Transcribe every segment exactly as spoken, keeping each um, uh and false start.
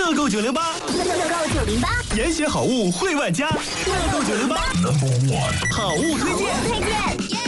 乐购九零八， 乐购九零八， 严选好物惠万家，乐购九零八 Number One 好物推荐。 推荐。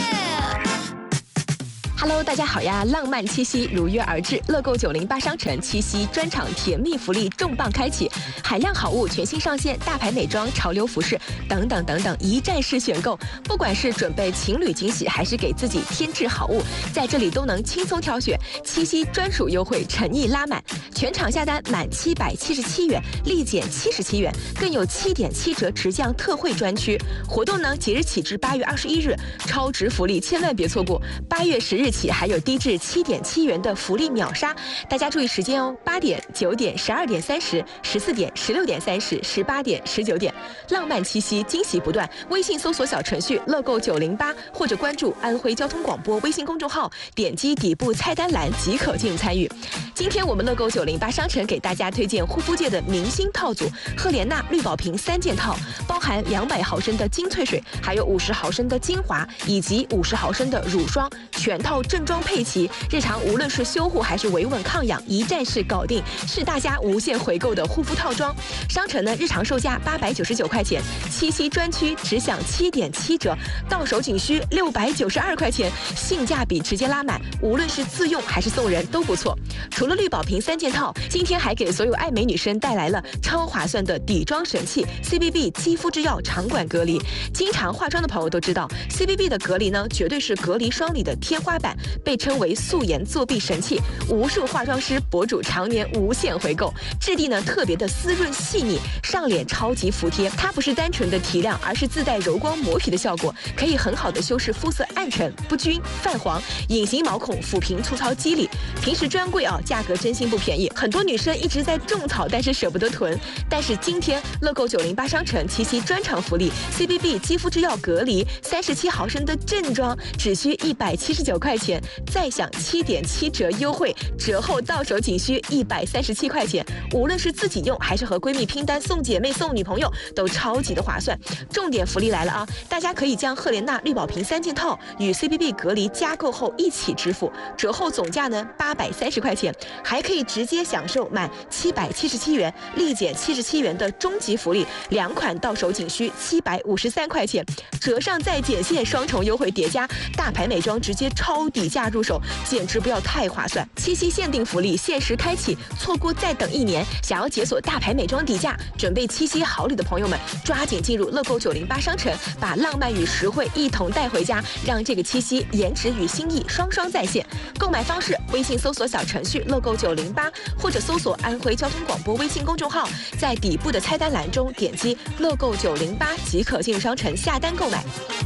Hello， 大家好呀！浪漫七夕如约而至，乐购九零八商城七夕专场甜蜜福利重磅开启，海量好物全新上线，大牌美妆、潮流服饰等等等等，一站式选购。不管是准备情侣惊喜，还是给自己添置好物，在这里都能轻松挑选。七夕专属优惠，诚意拉满，全场下单满七百七十七元，立减七十七元，更有七点七折直降特惠专区。活动呢，即日起至八月二十一日，超值福利千万别错过。八月十日起还有低至七点七元的福利秒杀，大家注意时间哦！八点、九点、十二点三十、十四点、十六点三十、十八点、十九点，浪漫七夕，惊喜不断。微信搜索小程序“乐购九零八”或者关注安徽交通广播微信公众号，点击底部菜单栏即可进入参与。今天我们乐购九零八商城给大家推荐护肤界的明星套组——赫莲娜绿宝瓶三件套，包含两百毫升的精萃水，还有五十毫升的精华，以及五十毫升的乳霜，全套正装配齐，日常无论是修护还是维稳抗氧，一站式搞定，是大家无限回购的护肤套装。商城呢，日常售价八百九十九块钱，七夕专区只享七点七折，到手仅需六百九十二块钱，性价比直接拉满，无论是自用还是送人都不错。除了绿宝瓶三件套，今天还给所有爱美女生带来了超划算的底妆神器 C B B 肌肤之钥长管隔离。经常化妆的朋友都知道 ，C B B 的隔离呢，绝对是隔离霜里的天花板，被称为素颜作弊神器，无数化妆师博主常年无限回购。质地呢特别的丝润细腻，上脸超级服帖。它不是单纯的提亮，而是自带柔光磨皮的效果，可以很好的修饰肤色暗沉、不均、泛黄、隐形毛孔，抚平粗糙肌理。平时专柜啊，价格真心不便宜，很多女生一直在种草，但是舍不得囤。但是今天乐购九零八商城七夕专场福利 ，C B B 肌肤之钥隔离三十七毫升的正装，只需一百七十九块钱，再享七点七折优惠，折后到手仅需一百三十七块钱。无论是自己用还是和闺蜜拼单送姐妹送女朋友，都超级的划算。重点福利来了啊！大家可以将赫莲娜绿宝瓶三件套与 C B B 隔离加购后一起支付，折后总价呢八百三十块钱，还可以直接享受满七百七十七元，立减七十七元的终极福利，两款到手仅需七百五十三块钱，折上再减线，双重优惠叠加，大牌美妆直接超底价入手，简直不要太划算！七夕限定福利限时开启，错过再等一年。想要解锁大牌美妆底价，准备七夕好礼的朋友们，抓紧进入乐购九零八商城，把浪漫与实惠一同带回家，让这个七夕颜值与心意双双在线。购买方式：微信搜索小程序乐购九零八，或者搜索安徽交通广播微信公众号，在底部的菜单栏中点击乐购九零八即可进入商城下单购买。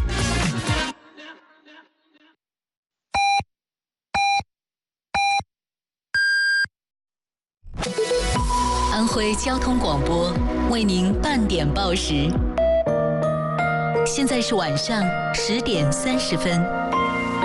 安徽交通广播为您半点报时，现在是晚上十点三十分。